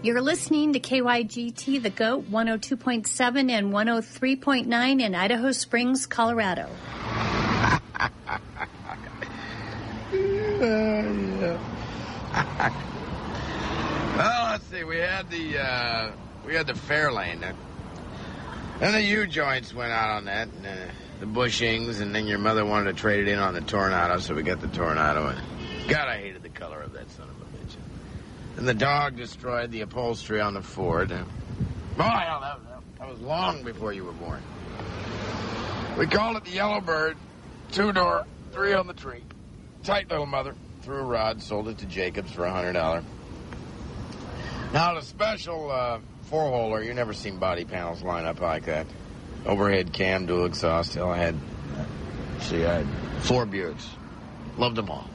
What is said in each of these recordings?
You're listening to KYGT, The GOAT, 102.7 and 103.9 in Idaho Springs, Colorado. Well, let's see. We had the Fairlane, and the U-joints went out on that, and the bushings, and then your mother wanted to trade it in on the Tornado, so we got the Tornado. And God, I hated the color of that son of a bitch. And the dog destroyed the upholstery on the Ford. Oh, hell, that was long before you were born. We called it the Yellowbird, 2-door, 3 on the tree. Tight little mother. Threw a rod, sold it to Jacobs for $100. Now, the special four-holer, you never seen body panels line up like that. Overhead cam, dual exhaust. Hell, I had 4 Buicks. Loved them all.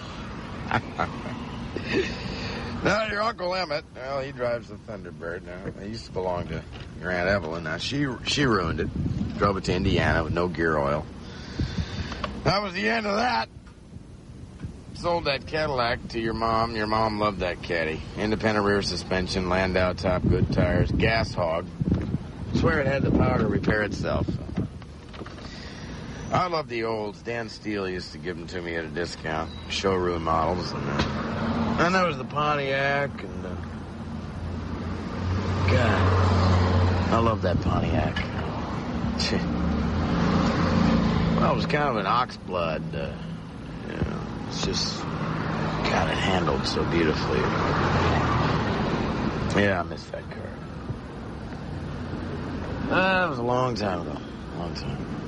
Now, your Uncle Emmett, well, he drives the Thunderbird now. It used to belong to your Aunt Evelyn. Now, she ruined it. Drove it to Indiana with no gear oil. That was the end of that. Sold that Cadillac to your mom. Your mom loved that caddy. Independent rear suspension, Landau top, good tires, gas hog. I swear it had the power to repair itself. I love the olds. Dan Steele used to give them to me at a discount. Showroom models. And there was the Pontiac. And God, I love that Pontiac. Well, it was kind of an oxblood. It's just, God, it handled so beautifully. Yeah, I miss that car. That was a long time ago. Long time.